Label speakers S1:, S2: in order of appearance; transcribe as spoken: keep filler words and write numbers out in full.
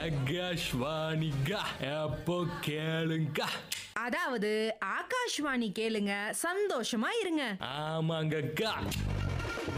S1: ஆகாஷ்வாணிகா எப்போ கேளுங்க.
S2: அதாவது ஆகாஷ்வாணி கேளுங்க, சந்தோஷமா இருங்க.
S1: ஆமாங்கக்கா.